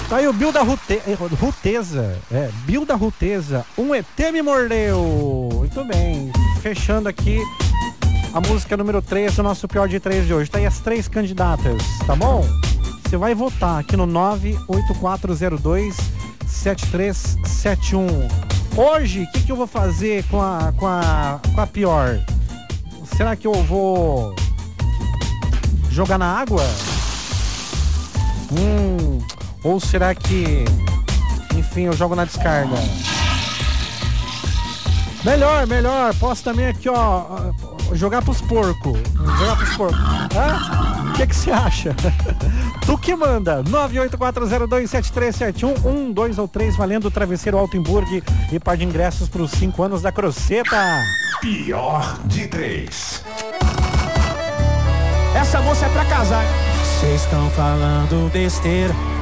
Tá aí o Bill da Ruteza. Bill da Ruteza. Um ET me mordeu. Muito bem. Fechando aqui a música número 3 do nosso pior de 3 de hoje. Tá aí as 3 candidatas, tá bom? Você vai votar aqui no 98402-7371. Hoje, o que eu vou fazer com a pior? Será que eu vou jogar na água? Ou será que, enfim, eu jogo na descarga? Melhor. Posso também aqui, ó, jogar pros porcos. O que você acha? Tu que manda. 98402-7371. 1, 2 ou 3 valendo o travesseiro Altenburg e par de ingressos pros 5 anos da Croceta. Pior de 3. Essa moça é pra casar. Vocês estão falando besteira,